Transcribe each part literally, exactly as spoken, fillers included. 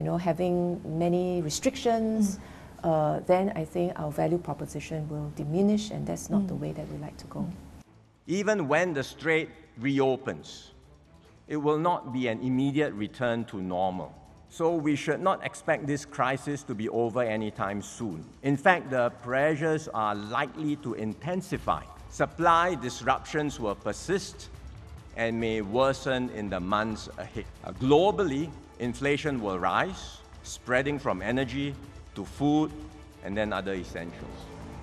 you know, having many restrictions, mm. uh, then I think our value proposition will diminish, and that's not mm. the way that we like to go. Even when the strait reopens, it will not be an immediate return to normal. So we should not expect this crisis to be over anytime soon. In fact, the pressures are likely to intensify. Supply disruptions will persist and may worsen in the months ahead. Uh, globally, inflation will rise, spreading from energy to food and then other essentials.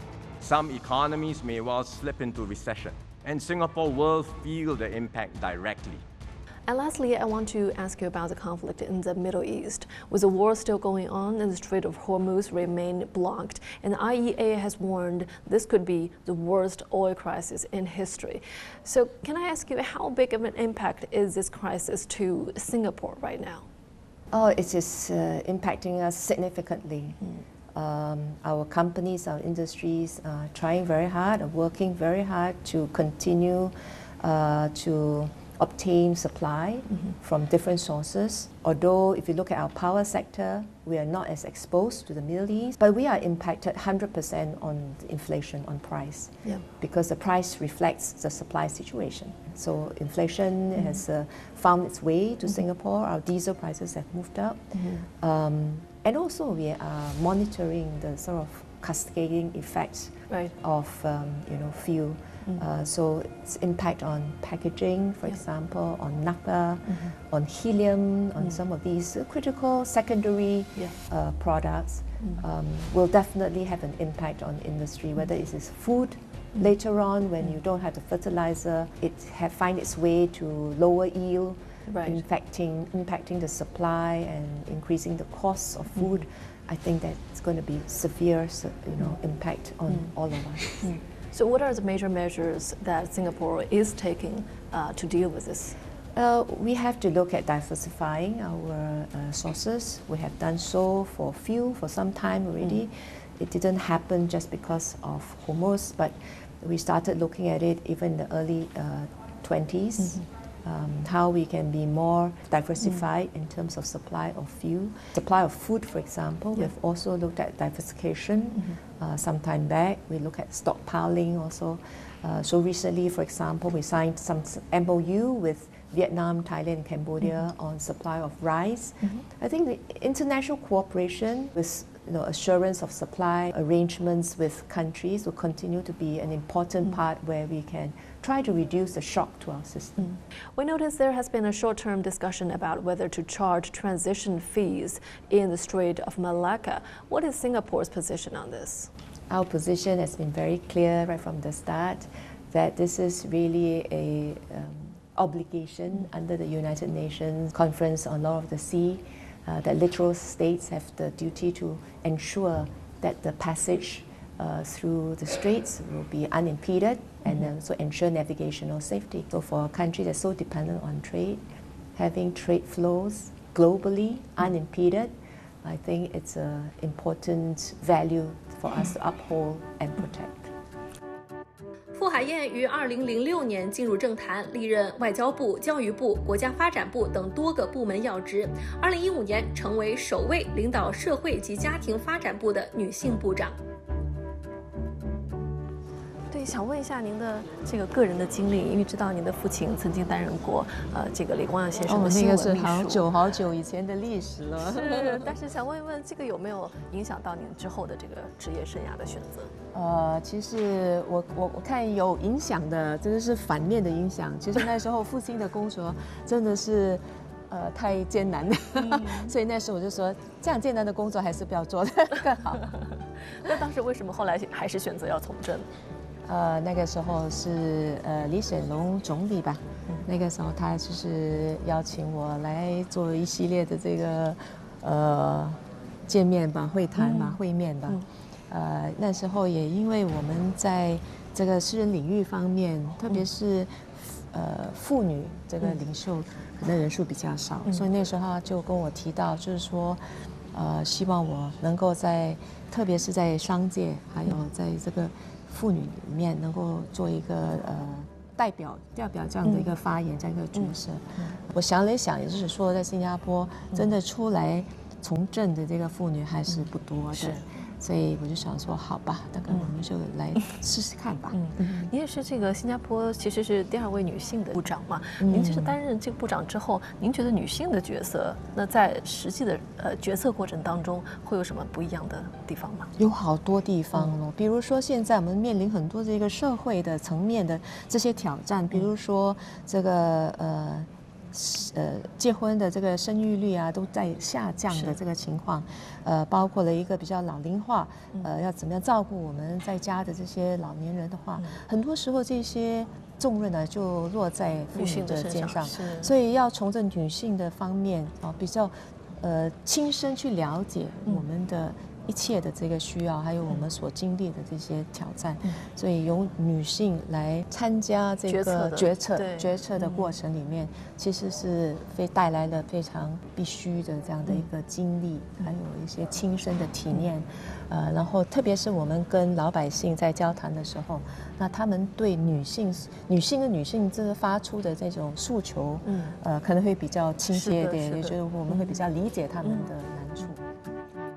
Some economies may well slip into recession, and Singapore will feel the impact directly. And lastly, I want to ask you about the conflict in the Middle East. With the war still going on and the Strait of Hormuz remain blocked, and the I E A has warned this could be the worst oil crisis in history. So can I ask you, how big of an impact is this crisis to Singapore right now? Oh, it is uh, impacting us significantly. Mm. Um, our companies, our industries are trying very hard, are working very hard to continue uh, to obtain supply mm-hmm. from different sources. Although if you look at our power sector, we are not as exposed to the Middle East, but we are impacted one hundred percent on inflation, on price, yeah. because the price reflects the supply situation. So inflation mm-hmm. has uh, found its way to mm-hmm. Singapore. Our diesel prices have moved up. Mm-hmm. um, and also we are monitoring the sort of cascading effects right. of um, you know, fuel. Uh, so its impact on packaging, for yeah. example, on naphtha, mm-hmm. on helium, on mm. some of these critical secondary yeah. uh, products mm. um, will definitely have an impact on industry, whether it is food. Mm. Later on, when mm. you don't have the fertilizer, it have find its way to lower yield, right. impacting, impacting the supply and increasing the costs of food. Mm. I think that it's going to be severe you know, impact on mm. all of us. Mm. So what are the major measures that Singapore is taking uh, to deal with this? Uh, we have to look at diversifying our uh, sources. We have done so for fuel for some time already. Mm. It didn't happen just because of Hormuz, but we started looking at it even in the early uh, twenties. Mm-hmm. Um, how we can be more diversified mm. in terms of supply of fuel. Supply of food, for example, yeah. we've also looked at diversification. Mm-hmm. uh, some time back, we look at stockpiling also. Uh, so recently, for example, we signed some M O U with Vietnam, Thailand, and Cambodia mm-hmm. on supply of rice. Mm-hmm. I think the international cooperation with you know, assurance of supply arrangements with countries will continue to be an important mm. part where we can try to reduce the shock to our system. Mm. We notice there has been a short-term discussion about whether to charge transition fees in the Strait of Malacca. What is Singapore's position on this? Our position has been very clear right from the start that this is really a um, obligation mm. under the United Nations Conference on Law of the Sea. Uh, that littoral states have the duty to ensure that the passage uh, through the straits will be unimpeded mm-hmm. and also ensure navigational safety. So for a country that's so dependent on trade, having trade flows globally mm-hmm. unimpeded, I think it's an important value for us to uphold and protect. 傅海燕于二零零六年进入政坛，历任外交部、教育部、国家发展部等多个部门要职。二零一五年成为首位领导社会及家庭发展部的女性部长。 对，想问一下您的这个个人的经历，因为知道您的父亲曾经担任过呃这个李光耀先生的新闻秘书。哦， 那个是好久好久以前的历史了。 是，但是想问一问，这个有没有影响到您之后的这个职业生涯的选择？ 呃，其实我我我看有影响的，真的是反面的影响。其实那时候父亲的工作真的是呃太艰难了，嗯、所以那时候我就说，这样艰难的工作还是不要做的更好。 那当时为什么后来还是选择要从政？ 呃，那个时候是呃李显龙总理吧，嗯、那个时候他就是邀请我来做一系列的这个呃见面吧、会谈嘛、嗯、会面吧。嗯呃，那时候也因为我们在这个私人领域方面，特别是呃妇女这个领袖，可能人数比较少，嗯、所以那时候他就跟我提到，就是说，呃，希望我能够在，特别是在商界，还有在这个妇女里面，能够做一个呃代表、代表这样的一个发言，这样一个角色。嗯嗯、我想了一想，也就是说，在新加坡真的出来从政的这个妇女还是不多的。 是。 所以我就想说，好吧，那个我们就来试试看吧。 嗯，您也是这个新加坡其实是第二位女性的部长嘛？您就是担任这个部长之后，您觉得女性的角色，那在实际的呃决策过程当中，会有什么不一样的地方吗？ 有好多地方哦，比如说现在我们面临很多这个社会的层面的这些挑战，比如说这个呃。呃，结婚的这个生育率啊，都在下降的这个情况，呃，包括了一个比较老龄化，呃，要怎么样照顾我们在家的这些老年人的话，很多时候这些重任呢就落在妇女的肩上，所以要从这女性的方面啊，比较呃亲身去了解我们的。一切的这个需要，还有我们所经历的这些挑战，嗯、所以由女性来参加这个决策决策的过程里面，嗯、其实是非带来了非常必须的这样的一个经历，嗯、还有一些亲身的体验。嗯、呃，然后特别是我们跟老百姓在交谈的时候，那他们对女性女性跟女性这个发出的这种诉求，嗯，呃，可能会比较亲切一点，也觉得我们会比较理解他们的。